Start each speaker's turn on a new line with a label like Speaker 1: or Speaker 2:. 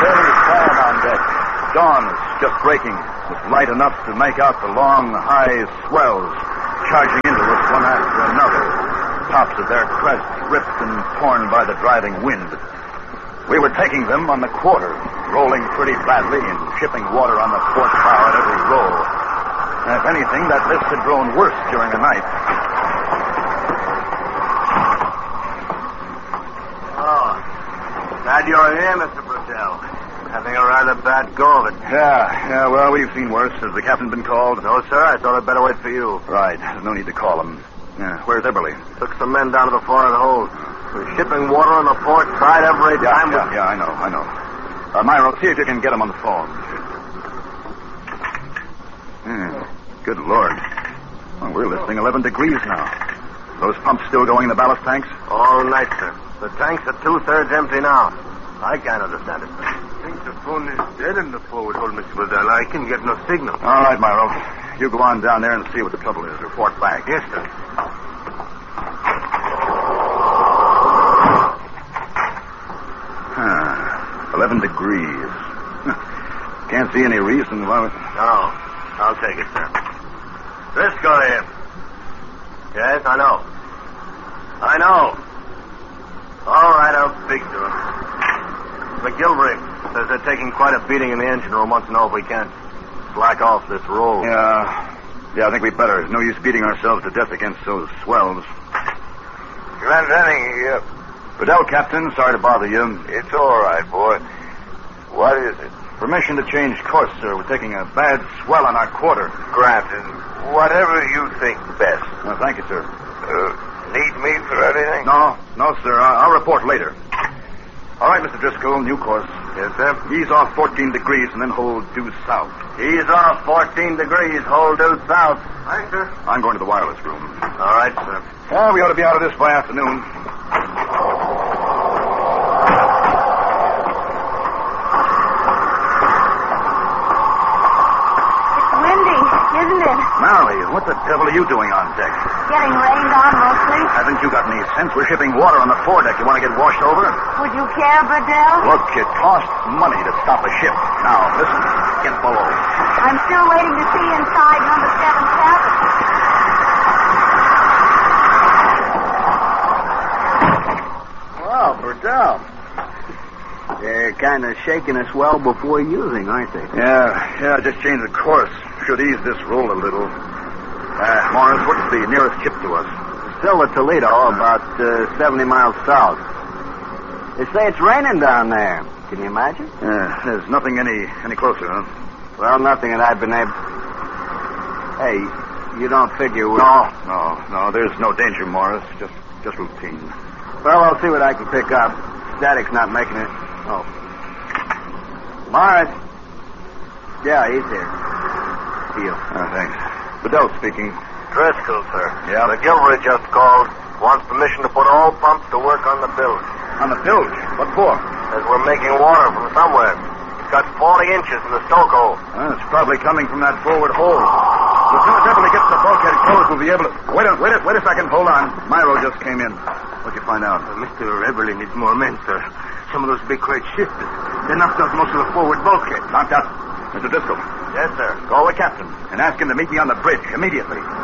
Speaker 1: fairly quiet on deck. Dawn is just breaking, with light enough to make out the long, high swells charging into us one after another. The tops of their crests ripped and torn by the driving wind. We were taking them on the quarter, rolling pretty badly and shipping water on the port bow at every roll. And if anything, that list had grown worse during the night.
Speaker 2: Oh, glad you're here, Mr. Brunel. Having a rather bad go of it.
Speaker 1: Yeah, well, we've seen worse. Has the captain been called?
Speaker 2: No, sir, I thought I'd better wait for you.
Speaker 1: Right, there's no need to call him. Yeah, where's Eberly?
Speaker 2: Took some men down to the forward hold. We're shipping water on the port side every time.
Speaker 1: Yeah, I know. Myro, see if you can get him on the phone. Good Lord. Well, we're listing 11 degrees now. Those pumps still going in the ballast tanks?
Speaker 2: All night, sir. The tanks are 2/3 empty now. I can't understand it, sir.
Speaker 3: I think the phone is dead in the forward hold, Mr. Brunel. I can get no signal.
Speaker 1: All right, Myro. You go on down there and see what the trouble is. Report back.
Speaker 3: Yes, sir.
Speaker 1: 11 degrees. Can't see any reason why...
Speaker 2: No, I'll take it, sir. Driscoll here. Yes, I know. All right, I'll speak to him. McGilvery says they're taking quite a beating in the engine room. Wants to know if we can't slack off this roll.
Speaker 1: Yeah, I think we'd better. No use beating ourselves to death against those swells.
Speaker 3: Glendenning here.
Speaker 1: Fidel, Captain. Sorry to bother you.
Speaker 3: It's all right, boy. What is it?
Speaker 1: Permission to change course, sir. We're taking a bad swell on our quarter.
Speaker 3: Granted. Whatever you think best.
Speaker 1: No, thank you, sir.
Speaker 3: Need me for anything?
Speaker 1: No, sir. I'll report later. All right, Mr. Driscoll, new course.
Speaker 2: Yes, sir.
Speaker 1: Ease off 14 degrees and then hold due south.
Speaker 2: Ease off 14 degrees, hold due south.
Speaker 1: Aye, sir. I'm going to the wireless room.
Speaker 2: All right, sir.
Speaker 1: We ought to be out of this by afternoon.
Speaker 4: Isn't it?
Speaker 1: Mary, what the devil are you doing on deck?
Speaker 4: Getting rained on mostly.
Speaker 1: Haven't you got any sense? We're shipping water on the foredeck. You want to get washed over?
Speaker 4: Would you care, Burdell?
Speaker 1: Look, it costs money to stop a ship. Now, listen. Get below.
Speaker 4: I'm still waiting to see inside number 7 cabin.
Speaker 5: Well, Burdell. They're kind of shaking us well before using, aren't they?
Speaker 1: Yeah, just changed the course. Should ease this roll a little. Morris, what's the nearest ship to us?
Speaker 5: Still the Toledo, about 70 miles south. They say it's raining down there. Can you imagine?
Speaker 1: There's nothing any closer, huh?
Speaker 5: Well, nothing that I've been able... Hey, you don't figure we...
Speaker 1: No, there's no danger, Morris. Just routine.
Speaker 5: Well, I'll see what I can pick up. Static's not making it... Oh. Morris. Yeah, he's here. See you.
Speaker 1: Thanks. Bedell speaking.
Speaker 2: Driscoll, sir.
Speaker 1: Yeah?
Speaker 2: McGilvery just called. Wants permission to put all pumps to work on the bilge.
Speaker 1: On the bilge? What for?
Speaker 2: Says we're making water from somewhere. It's got 40 inches in the stoke hole.
Speaker 1: It's probably coming from that forward hole. As soon as Eberly gets the bulkhead closed, we'll be able to... Wait a second. Hold on. Myro just came in. What'd you find out?
Speaker 3: Mr. Eberly needs more men, sir. Some of those big crates shifted. They knocked out most of the forward bulkhead.
Speaker 1: Knocked out. Mr. Driscoll.
Speaker 2: Yes, sir.
Speaker 1: Call the captain and ask him to meet me on the bridge immediately.